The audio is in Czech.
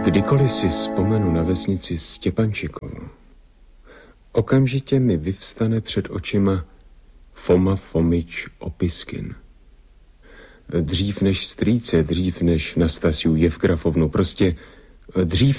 Kdykoliv si vzpomenu na vesnici Stěpančikovu, okamžitě mi vyvstane před očima Foma Fomič Opiskin. Dřív než strýce, dřív než Nastasiu Jevgrafovnu, prostě dřív